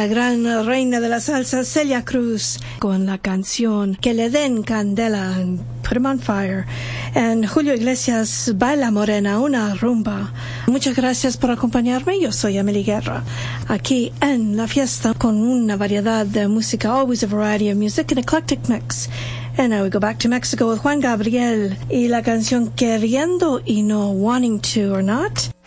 la gran reina de la salsa Celia Cruz con la canción Que le den candela, Put 'em on Fire. En Julio Iglesias, Baila Morena, una rumba. Muchas gracias por acompañarme. Yo soy Emily Guerra, aquí en la fiesta con una variedad de música, always a variety of music, an eclectic mix. And now we go back to Mexico with Juan Gabriel y la canción Queriendo y No, Wanting to or Not.